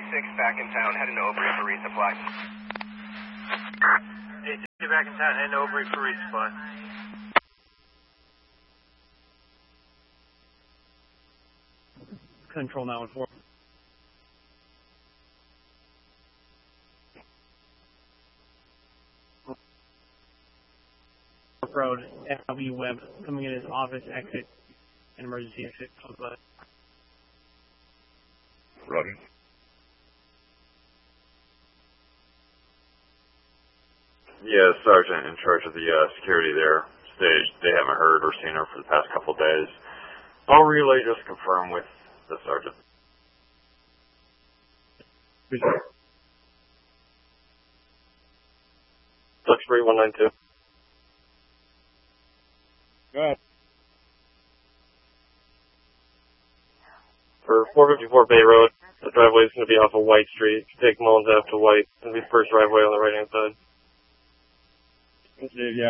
back in town, heading to Obrey for resupply. 860 back in town, heading to Obrey for resupply. Control 914. Road, W Webb, coming in his office exit, and emergency exit. Roger. Yeah, Sergeant in charge of the security there. They haven't heard or seen her for the past couple of days. I'll relay just confirm with the sergeant. 63192. Go ahead. For 454 Bay Road, the driveway is going to be off of White Street. Take Mullins Ave to White. It's going to be the first driveway on the right-hand side. Yeah.